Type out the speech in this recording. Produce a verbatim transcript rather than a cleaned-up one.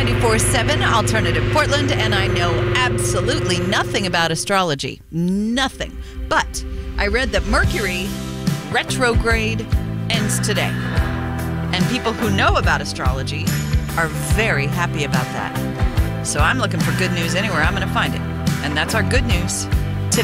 ninety-four point seven Alternative Portland, and I know absolutely nothing about astrology. Nothing. But I read that Mercury retrograde ends today. And people who know about astrology are very happy about that. So I'm looking for good news anywhere I'm going to find it. And that's our good news.